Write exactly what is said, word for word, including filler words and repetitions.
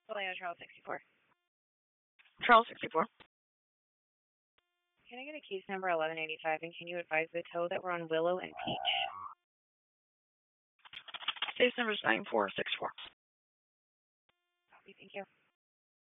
Atlanta Charles sixty-four. Charles sixty-four. Can I get a case number eleven eighty-five, and can you advise the tow that we're on Willow and Peach? Case number is nine four six four. Copy, thank you.